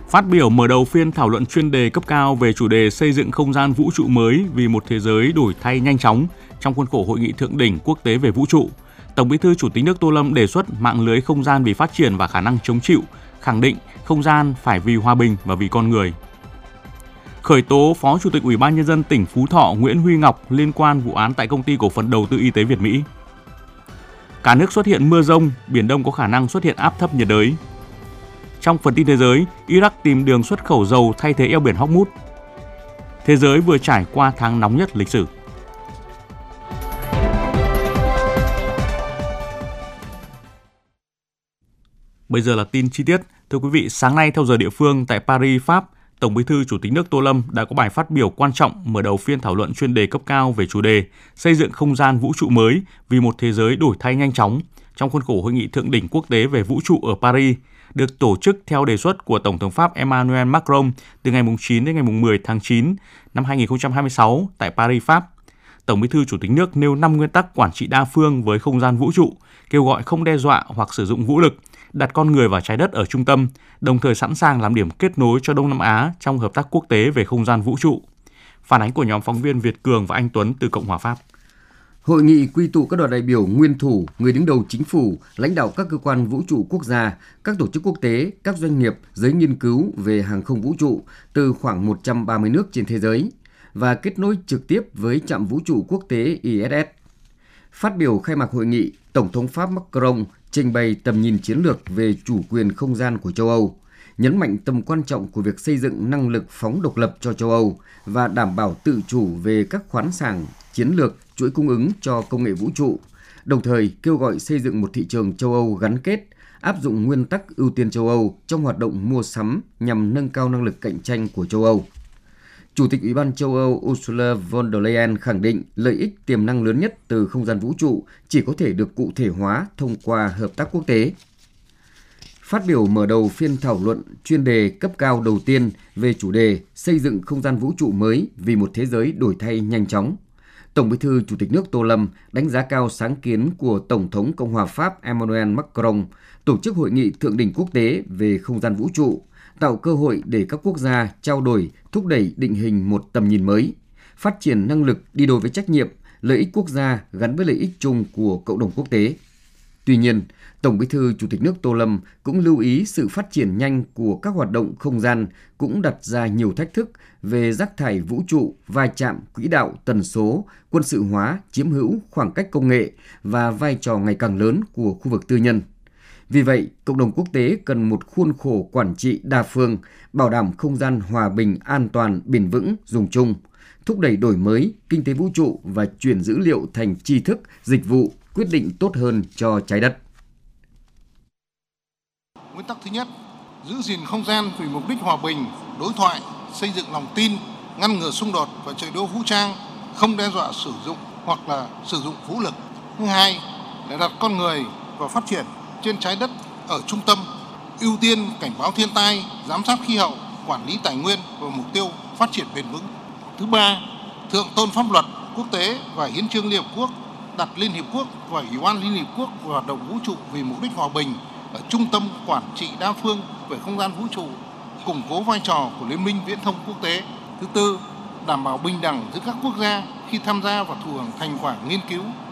Phát biểu mở đầu phiên thảo luận chuyên đề cấp cao về chủ đề xây dựng không gian vũ trụ mới vì một thế giới đổi thay nhanh chóng trong khuôn khổ Hội nghị thượng đỉnh quốc tế về vũ trụ, Tổng Bí thư Chủ tịch nước Tô Lâm đề xuất mạng lưới không gian vì phát triển và khả năng chống chịu, khẳng định không gian phải vì hòa bình và vì con người. Khởi tố Phó Chủ tịch Ủy ban Nhân dân tỉnh Phú Thọ Nguyễn Huy Ngọc liên quan vụ án tại Công ty Cổ phần Đầu tư Y tế Việt Mỹ. Cả nước xuất hiện mưa rông, Biển Đông có khả năng xuất hiện áp thấp nhiệt đới. Trong phần tin thế giới, Iraq tìm đường xuất khẩu dầu thay thế eo biển Hormuz. Thế giới vừa trải qua tháng nóng nhất lịch sử. Bây giờ là tin chi tiết. Thưa quý vị, sáng nay theo giờ địa phương tại Paris, Pháp, Tổng Bí thư Chủ tịch nước Tô Lâm đã có bài phát biểu quan trọng mở đầu phiên thảo luận chuyên đề cấp cao về chủ đề xây dựng không gian vũ trụ mới vì một thế giới đổi thay nhanh chóng trong khuôn khổ Hội nghị thượng đỉnh quốc tế về vũ trụ ở Paris, được tổ chức theo đề xuất của Tổng thống Pháp Emmanuel Macron từ ngày 9 đến ngày 10 tháng 9 năm 2026 tại Paris, Pháp. Tổng Bí thư Chủ tịch nước nêu 5 nguyên tắc quản trị đa phương với không gian vũ trụ, kêu gọi không đe dọa hoặc sử dụng vũ lực, đặt con người và trái đất ở trung tâm, đồng thời sẵn sàng làm điểm kết nối cho Đông Nam Á trong hợp tác quốc tế về không gian vũ trụ. Phản ánh của nhóm phóng viên Việt Cường và Anh Tuấn từ Cộng hòa Pháp. Hội nghị quy tụ các đoàn đại biểu nguyên thủ, người đứng đầu chính phủ, lãnh đạo các cơ quan vũ trụ quốc gia, các tổ chức quốc tế, các doanh nghiệp, giới nghiên cứu về hàng không vũ trụ từ khoảng 130 nước trên thế giới và kết nối trực tiếp với trạm vũ trụ quốc tế ISS. Phát biểu khai mạc hội nghị, Tổng thống Pháp Macron trình bày tầm nhìn chiến lược về chủ quyền không gian của châu Âu, nhấn mạnh tầm quan trọng của việc xây dựng năng lực phóng độc lập cho châu Âu và đảm bảo tự chủ về các khoáng sản, chiến lược, chuỗi cung ứng cho công nghệ vũ trụ, đồng thời kêu gọi xây dựng một thị trường châu Âu gắn kết, áp dụng nguyên tắc ưu tiên châu Âu trong hoạt động mua sắm nhằm nâng cao năng lực cạnh tranh của châu Âu. Chủ tịch Ủy ban châu Âu Ursula von der Leyen khẳng định lợi ích tiềm năng lớn nhất từ không gian vũ trụ chỉ có thể được cụ thể hóa thông qua hợp tác quốc tế. Phát biểu mở đầu phiên thảo luận chuyên đề cấp cao đầu tiên về chủ đề xây dựng không gian vũ trụ mới vì một thế giới đổi thay nhanh chóng, Tổng Bí thư Chủ tịch nước Tô Lâm đánh giá cao sáng kiến của Tổng thống Cộng hòa Pháp Emmanuel Macron tổ chức hội nghị thượng đỉnh quốc tế về không gian vũ trụ, tạo cơ hội để các quốc gia trao đổi, thúc đẩy định hình một tầm nhìn mới, phát triển năng lực đi đôi với trách nhiệm, lợi ích quốc gia gắn với lợi ích chung của cộng đồng quốc tế. Tuy nhiên, Tổng Bí thư Chủ tịch nước Tô Lâm cũng lưu ý sự phát triển nhanh của các hoạt động không gian cũng đặt ra nhiều thách thức về rác thải vũ trụ, va chạm, quỹ đạo, tần số, quân sự hóa, chiếm hữu, khoảng cách công nghệ và vai trò ngày càng lớn của khu vực tư nhân. Vì vậy, cộng đồng quốc tế cần một khuôn khổ quản trị đa phương, bảo đảm không gian hòa bình, an toàn, bền vững, dùng chung, thúc đẩy đổi mới, kinh tế vũ trụ và chuyển dữ liệu thành tri thức, dịch vụ, quyết định tốt hơn cho trái đất. Nguyên tắc thứ nhất, giữ gìn không gian vì mục đích hòa bình, đối thoại, xây dựng lòng tin, ngăn ngừa xung đột và chạy đua vũ trang, không đe dọa sử dụng hoặc là sử dụng vũ lực. Thứ hai là đặt con người và phát triển trên trái đất ở trung tâm, ưu tiên cảnh báo thiên tai, giám sát khí hậu, quản lý tài nguyên và mục tiêu phát triển bền vững. Thứ ba, thượng tôn pháp luật quốc tế và hiến chương Liên Hợp Quốc, đặt Liên Hiệp Quốc và Ủy ban Liên Hiệp Quốc vào hoạt động vũ trụ vì mục đích hòa bình ở trung tâm quản trị đa phương về không gian vũ trụ, củng cố vai trò của Liên minh Viễn thông quốc tế. Thứ tư, đảm bảo bình đẳng giữa các quốc gia khi tham gia và thụ hưởng thành quả nghiên cứu,